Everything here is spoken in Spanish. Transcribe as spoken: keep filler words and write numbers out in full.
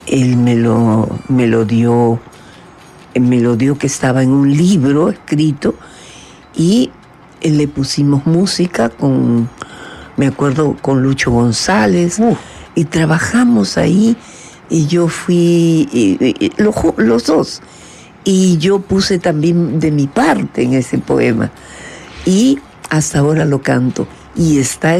Él me lo, me lo dio, me lo dio que estaba en un libro escrito y le pusimos música con, me acuerdo, con Lucho González uh. y trabajamos ahí y yo fui, y, y, los, los dos, y yo puse también de mi parte en ese poema y hasta ahora lo canto y está